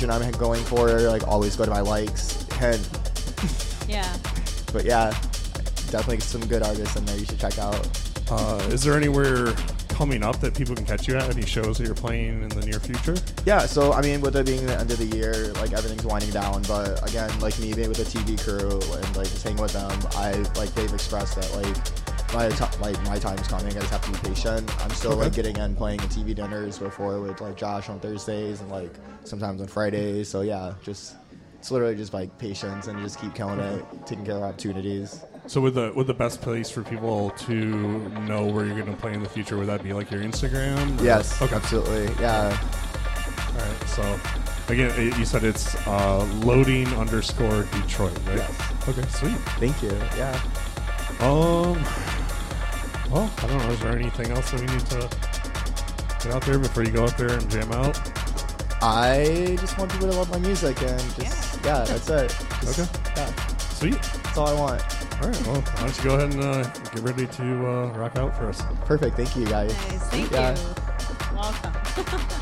mission I'm going for. Like, always go to my likes. And Yeah. but yeah, definitely some good artists in there you should check out. Is there anywhere coming up that people can catch you at? Any shows that you're playing in the near future? Yeah, so I mean, with it being the end of the year, like everything's winding down. But again, like me being with the TV crew and like just hanging with them, they've expressed that my time's coming. I just have to be patient. I'm still like getting in playing at TV dinners before with like Josh on Thursdays and like sometimes on Fridays. So yeah, it's literally just like patience and just keep killing it, taking care of opportunities. So would the best place for people to know where you're going to play in the future, would that be like your Instagram? Or? Yes, Okay. absolutely. Yeah. All right. So again, you said it's loading_Detroit, right? Yes. Okay, sweet. Thank you. Yeah. Well, I don't know. Is there anything else that we need to get out there before you go out there and jam out? I just want people to love my music and just that's it. Okay. Yeah. Sweet. That's all I want. All right. Well, why don't you go ahead and get ready to rock out for us? Perfect. Thank you, guys. Nice. Thank Yeah. you. Welcome.